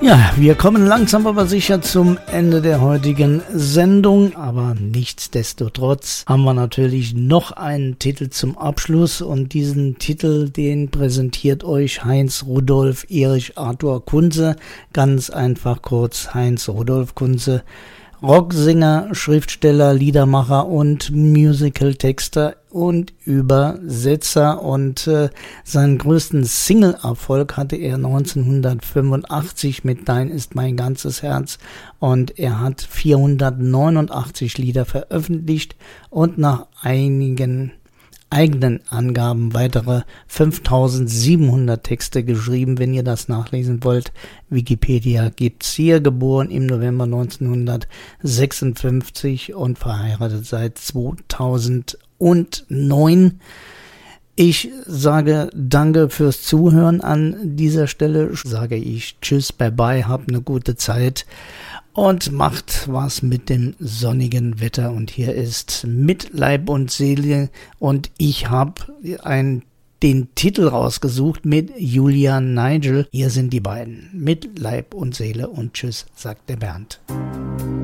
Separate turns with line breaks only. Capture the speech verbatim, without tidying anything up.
Ja, wir kommen langsam aber sicher zum Ende der heutigen Sendung, aber nichtsdestotrotz haben wir natürlich noch einen Titel zum Abschluss und diesen Titel, den präsentiert euch Heinz Rudolf Erich Arthur Kunze, ganz einfach kurz Heinz Rudolf Kunze, Rocksänger, Schriftsteller, Liedermacher und Musical-Texter und Übersetzer und äh, seinen größten Single-Erfolg hatte er neunzehnhundertfünfundachtzig mit Dein ist mein ganzes Herz und er hat vierhundertneunundachtzig Lieder veröffentlicht und nach einigen eigenen Angaben weitere fünftausendsiebenhundert Texte geschrieben, wenn ihr das nachlesen wollt. Wikipedia gibt's hier, geboren im November neunzehnhundertsechsundfünfzig und verheiratet seit zweitausendneun. Ich sage danke fürs Zuhören an dieser Stelle, sage ich tschüss, bye bye, habt eine gute Zeit und macht was mit dem sonnigen Wetter. Und hier ist Mit Leib und Seele und ich habe ein den Titel rausgesucht mit Julia Nigel. Hier sind die beiden. Mit Leib und Seele und tschüss, sagt der Bernd.